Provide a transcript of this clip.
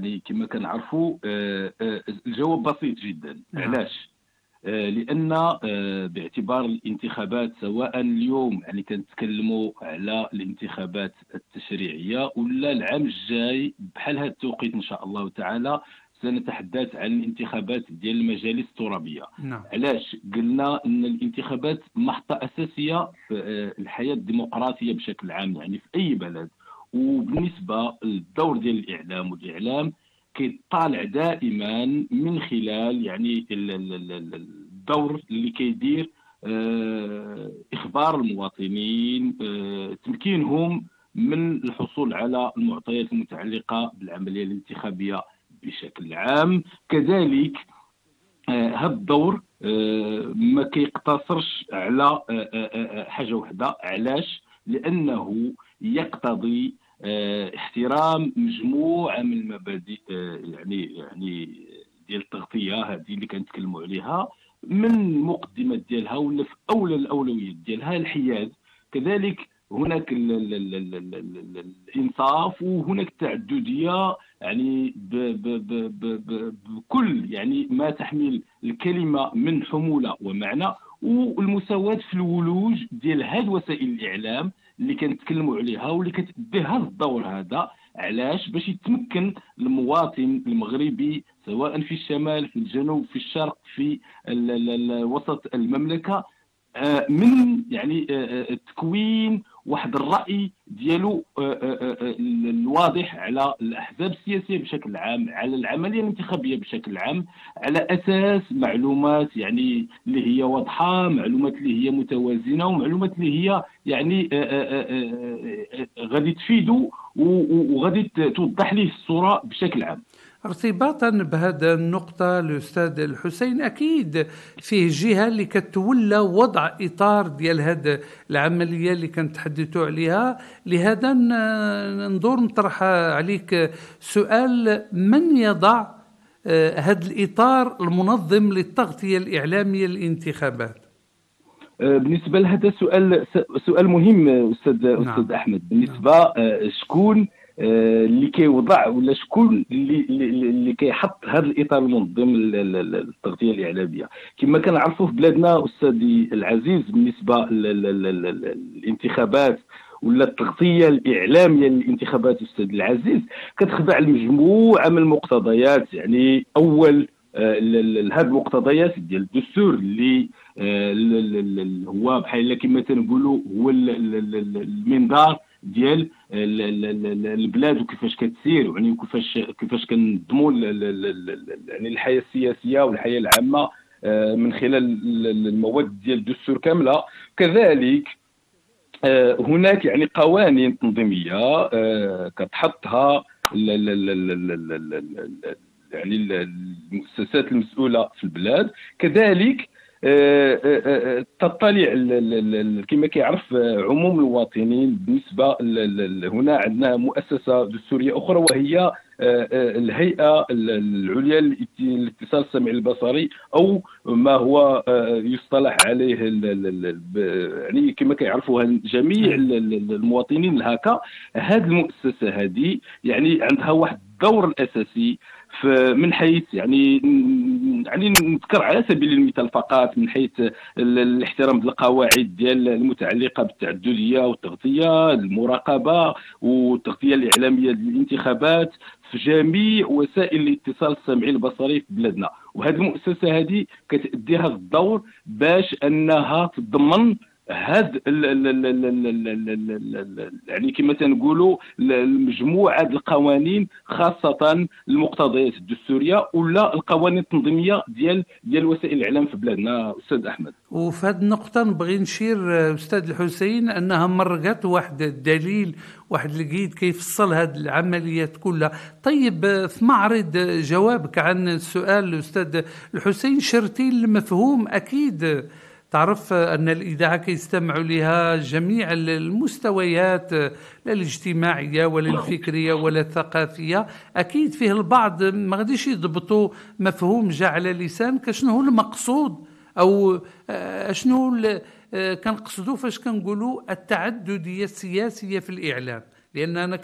يعني كما كنعرفوا الجواب بسيط جدا. نعم. علاش؟ لان باعتبار الانتخابات سواء اليوم يعني كنتكلموا على الانتخابات التشريعيه ولا العام الجاي بحال هذا التوقيت ان شاء الله تعالى سنتحدث عن الانتخابات ديال المجالس الترابيه. نعم. علاش قلنا ان الانتخابات محطه اساسيه في الحياه الديمقراطيه بشكل عام يعني في اي بلد. وبالنسبه للدور ديال الاعلام والاعلام كيطالع دائما من خلال يعني الدور اللي كيدير اخبار المواطنين، تمكينهم من الحصول على المعطيات المتعلقه بالعمليه الانتخابيه بشكل عام. كذلك هذا الدور ما كيقتصرش على حاجه واحده. علاش؟ لانه يقتضي احترام مجموعه من المبادئ، يعني ديال التغطيه هذه اللي كنتكلموا عليها من المقدمات ديالها ولا في اولى الاولويات ديالها الحياد. كذلك هناك الانصاف وهناك التعدديه يعني بكل يعني ما تحمل الكلمه من حموله ومعنى، والمساواه في الولوج ديال هذه وسائل الاعلام اللي كنتكلموا عليها واللي كتأدي هذا الدور هذا. علاش؟ باش يتمكن المواطن المغربي سواء في الشمال في الجنوب في الشرق في وسط المملكه من يعني تكوين واحد الرأي ديالو الواضح على الأحزاب السياسية بشكل عام، على العملية الانتخابية بشكل عام، على أساس معلومات يعني اللي هي واضحة، معلومات اللي هي متوازنة، ومعلومات اللي هي يعني غادي تفيدو وغادي توضح ليه الصورة بشكل عام. ارتباطا بهذا النقطة الأستاذ الحسين، أكيد فيه جهة اللي كتولى وضع إطار ديال هذا العملية اللي كنتحدثوا عليها. لهذا ندور نطرح عليك سؤال: من يضع هذا الإطار المنظم للتغطية الإعلامية للانتخابات؟ بالنسبة لهذا سؤال مهم نعم. أستاذ أحمد. نعم. بالنسبة شكون اللي كيوضع ولا شكون اللي كيحط هذا الاطار المنظم للتغطيه الاعلاميه؟ كما كنعرفوا في بلادنا استاذي العزيز بالنسبه للانتخابات ولا التغطيه الاعلاميه للانتخابات استاذ العزيز كتخضع لمجموعه من المقتضيات. يعني اول هذه المقتضيات ديال الدستور اللي هو بحال كما تنقولوا هو المنظار ديال البلاد وكيفاش كتسير يعني كيفاش كنظموا يعني الحياه السياسيه والحياه العامه من خلال المواد ديال الدستور كامله. كذلك هناك يعني قوانين تنظيميه كتحطها يعني المؤسسات المسؤوله في البلاد. كذلك تطلع كما كيعرف عموم المواطنين. بالنسبه هنا عندنا مؤسسه دستوريه اخرى وهي الهيئه العليا للاتصال السمعي البصري، او ما هو يصطلح عليه يعني كما كيعرفوها جميع المواطنين الهكا. هذه المؤسسه هذه يعني عندها واحد الدور الاساسي من حيث يعني نذكر على سبيل المثال فقط من حيث الاحترام القواعد ديال المتعلقه بالتعدديه والتغطيه، المراقبه والتغطيه الاعلاميه للانتخابات في جميع وسائل الاتصال السمعي البصري في بلادنا. وهذه المؤسسه هذه كتأدي هذا الدور باش انها تضمن هاد يعني كما تنقولوا مجموعه القوانين خاصه المقتضيات الدستوريه ولا القوانين التنظيميه ديال وسائل الاعلام في بلادنا استاذ احمد. وفي هذه النقطة نبغي نشير أستاذ الحسين أنها مرقت واحد الدليل، واحد القيد كيفصل هذه العمليات كلها. طيب في معرض جوابك عن السؤال الأستاذ الحسين شرتي المفهوم. أكيد تعرف أن الإذاعة كيستمع لها جميع المستويات، لا الاجتماعية ولا الفكرية ولا الثقافية. أكيد فيه البعض ما غاديش يضبطوا مفهوم جاء على لسانك شنو هو المقصود أو شنو كنقصدوا فاش كنقولوا التعددية السياسية في الإعلام. لأن أنا